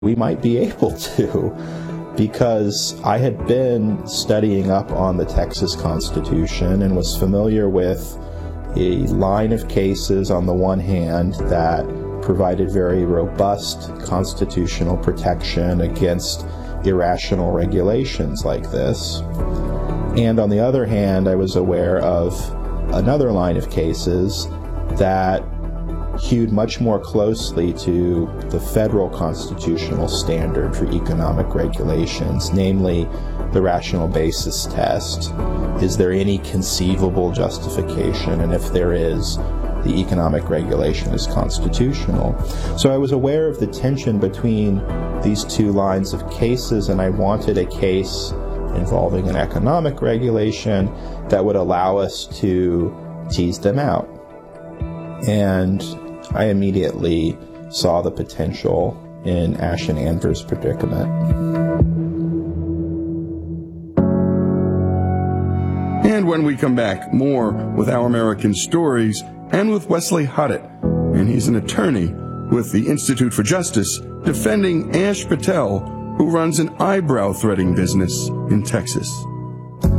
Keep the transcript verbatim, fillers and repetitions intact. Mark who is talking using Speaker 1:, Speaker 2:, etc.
Speaker 1: we might be able to, because I had been studying up on the Texas Constitution and was familiar with a line of cases on the one hand that provided very robust constitutional protection against irrational regulations like this. And on the other hand, I was aware of another line of cases that hewed much more closely to the federal constitutional standard for economic regulations, namely the rational basis test. Is there any conceivable justification? And if there is, the economic regulation is constitutional. So I was aware of the tension between these two lines of cases, and I wanted a case involving an economic regulation that would allow us to tease them out. And I immediately saw the potential in Ash and Anver's predicament.
Speaker 2: And when we come back, more with Our American Stories and with Wesley Hoddett. And he's an attorney with the Institute for Justice defending Ash Patel, who runs an eyebrow threading business in Texas.